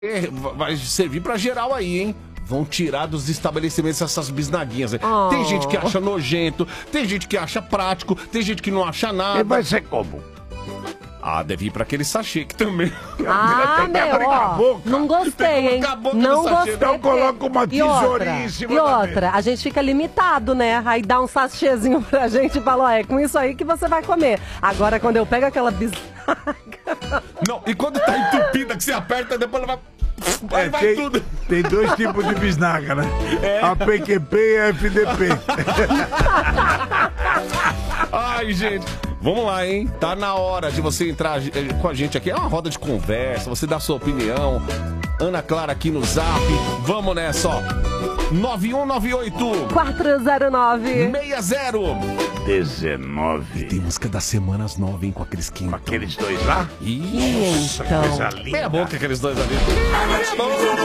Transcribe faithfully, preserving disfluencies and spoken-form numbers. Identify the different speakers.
Speaker 1: vai servir pra geral aí, hein? Vão tirar dos estabelecimentos essas bisnaguinhas. Oh. Tem gente que acha nojento, tem gente que acha prático, tem gente que não acha nada.
Speaker 2: E vai ser como?
Speaker 1: Ah, deve ir pra aquele sachê que também.
Speaker 3: Ah, meu, ó, não gostei, hein? Não gostei.
Speaker 2: Então coloca uma tesourinha em cima.
Speaker 3: E outra, a gente fica limitado, né? Aí dá um sachêzinho pra gente e fala, ó, é com isso aí que você vai comer. Agora, quando eu pego aquela bisnaga...
Speaker 1: Não, e quando tá entupida, que você aperta, depois ela vai...
Speaker 2: É, vai tem, tudo. Tem dois tipos de bisnaga, né? É. A P Q P e a F D P.
Speaker 1: Ai, gente. Vamos lá, hein? Tá na hora de você entrar com a gente aqui. É uma roda de conversa, você dá sua opinião. Ana Clara aqui no Zap. Vamos nessa, ó. nove um nove oito
Speaker 3: quatro zero nove
Speaker 1: seis zero
Speaker 2: dezenove.
Speaker 1: E tem música das semanas nove, hein? Com aqueles quintos.
Speaker 2: Com aqueles dois lá?
Speaker 1: Ih,
Speaker 2: nossa,
Speaker 3: então.
Speaker 2: coisa linda.
Speaker 1: É bom que aqueles dois ali.